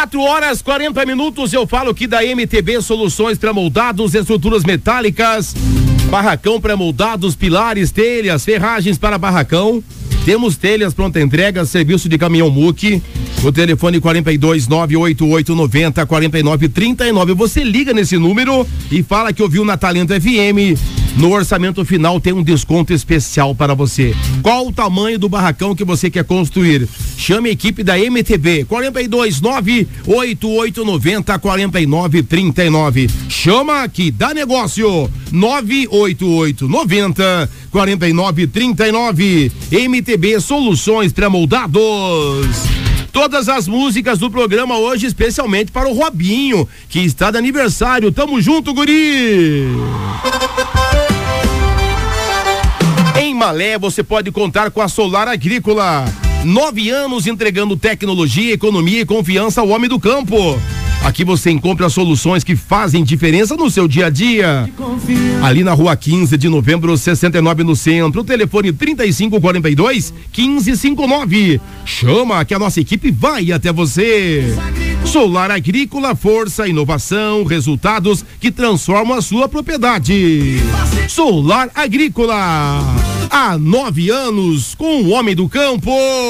4h40, eu falo aqui da MTB Soluções Pré-moldados, estruturas metálicas, barracão pré-moldados, pilares, telhas, ferragens para barracão. Temos telhas pronta entrega, serviço de caminhão MUC. O telefone 42-98890-4939. Você liga nesse número e fala que ouviu na Talento FM. No orçamento final tem um desconto especial para você. Qual o tamanho do barracão que você quer construir? Chame a equipe da MTB. 42-98890-4939. Chama que dá negócio. 98890-4939. MTB Soluções Pré-moldados. Todas as músicas do programa hoje, especialmente para o Robinho, que está de aniversário. Tamo junto, guri! Em Malé, você pode contar com a Solar Agrícola. 9 anos entregando tecnologia, economia e confiança ao homem do campo. Aqui você encontra soluções que fazem diferença no seu dia a dia. Ali na rua 15 de novembro, 69 no centro. O telefone 3542-1559. Chama que a nossa equipe vai até você. Solar Agrícola, força, inovação, resultados que transformam a sua propriedade. Solar Agrícola. Há 9 anos com o homem do campo.